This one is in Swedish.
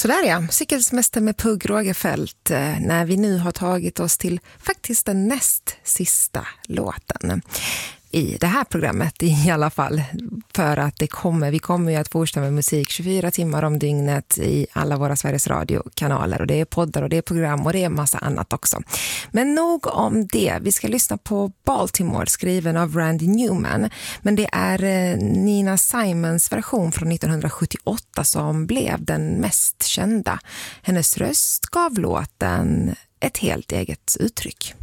Så där ja, cykelsemester med Pugh Rogefeldt när vi nu har tagit oss till faktiskt den näst sista låten i det här programmet i alla fall, för att vi kommer ju att fortsätta med musik 24 timmar om dygnet i alla våra Sveriges radiokanaler, och det är poddar och det är program och det är massa annat också. Men nog om det, vi ska lyssna på Baltimore skriven av Randy Newman, men det är Nina Simons version från 1978 som blev den mest kända. Hennes röst gav låten ett helt eget uttryck.